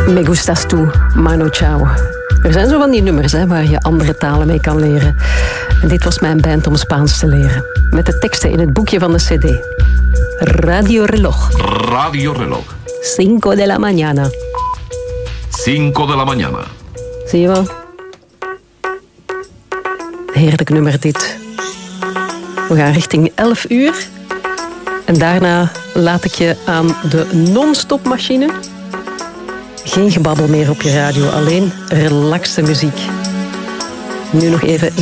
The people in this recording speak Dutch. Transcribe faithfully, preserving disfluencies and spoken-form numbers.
Me gustas tú, Mano Chao. Er zijn zo van die nummers hè, waar je andere talen mee kan leren. En dit was mijn band om Spaans te leren. Met de teksten in het boekje van de cd. Radio Reloj. Radio Reloj. Cinco de la mañana. Cinco de la mañana. Zie je wel? Heerlijk nummer dit. We gaan richting elf uur. En daarna laat ik je aan de non-stop machine. Geen gebabbel meer op je radio, alleen relaxte muziek. Nu nog even